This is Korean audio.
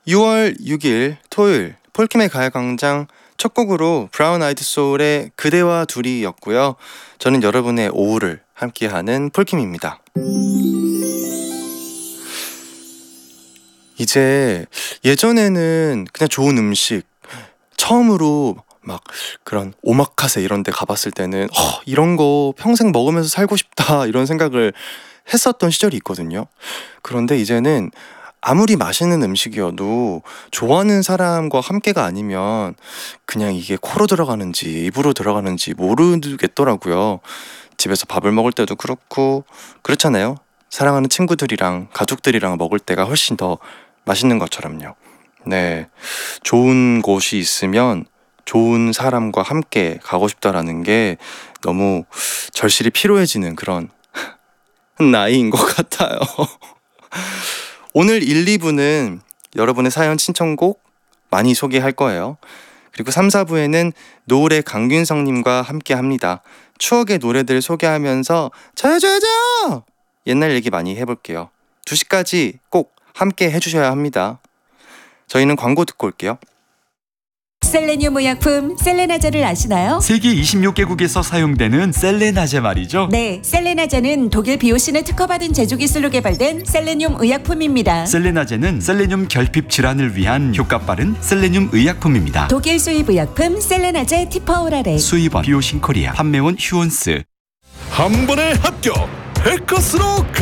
6월 6일 토요일 폴킴의 가요광장 첫 곡으로 브라운 아이드 소울의 그대와 둘이였고요. 저는 여러분의 오후를 함께하는 폴킴입니다. 이제 예전에는 그냥 좋은 음식 처음으로 막 그런 오마카세 이런 데 가봤을 때는 이런 거 평생 먹으면서 살고 싶다 이런 생각을 했었던 시절이 있거든요. 그런데 이제는 아무리 맛있는 음식이어도 좋아하는 사람과 함께가 아니면 그냥 이게 코로 들어가는지 입으로 들어가는지 모르겠더라고요. 집에서 밥을 먹을 때도 그렇고 그렇잖아요. 사랑하는 친구들이랑 가족들이랑 먹을 때가 훨씬 더 맛있는 것처럼요. 네, 좋은 곳이 있으면 좋은 사람과 함께 가고 싶다라는 게 너무 절실히 필요해지는 그런 나이인 것 같아요. 오늘 1, 2부는 여러분의 사연 신청곡 많이 소개할 거예요. 그리고 3, 4부에는 노을의 강균성님과 함께 합니다. 추억의 노래들 소개하면서 저요 옛날 얘기 많이 해볼게요. 2시까지 꼭 함께 해주셔야 합니다. 저희는 광고 듣고 올게요. 셀레늄 의약품 셀레나제를 아시나요? 세계 26개국에서 사용되는 셀레나제 말이죠. 네, 셀레나제는 독일 비오신을 특허받은 제조 기술로 개발된 셀레늄 의약품입니다. 셀레나제는 셀레늄 결핍 질환을 위한 효과 빠른 셀레늄 의약품입니다. 독일 수입 의약품 셀레나제 티퍼오라렉. 수입원 비오신 코리아, 판매원 휴원스. 한 번에 합격! 백커스로